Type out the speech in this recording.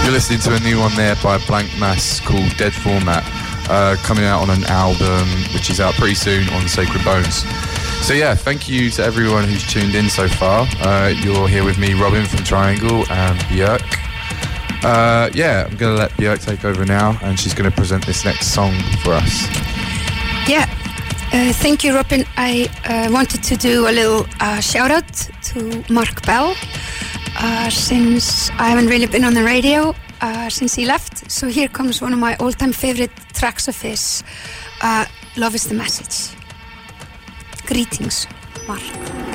You're listening to a new one there by Blank Mass called Dead Format, coming out on an album which is out pretty soon on Sacred Bones. So yeah, thank you to everyone who's tuned in so far. You're here with me, Robin from Triangle, and Björk. Yeah, I'm going to let Björk take over now, and she's going to present this next song for us. Yeah, thank you, Robin. I wanted to do a little shout out to Mark Bell, since I haven't really been on the radio since he left. So here comes one of my all-time favorite tracks of his, Love is the Message. Greetings, Mark.